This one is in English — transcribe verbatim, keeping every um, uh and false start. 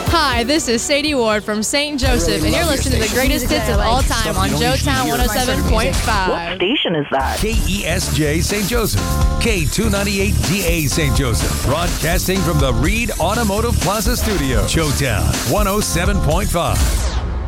Hi, this is Sadie Ward from Saint Joseph, and you're listening to the greatest hits of all time on Joetown one oh seven point five. What station is that? K E S J Saint Joseph, K two ninety-eight D A Saint Joseph, broadcasting from the Reed Automotive Plaza Studio, Joetown one oh seven point five.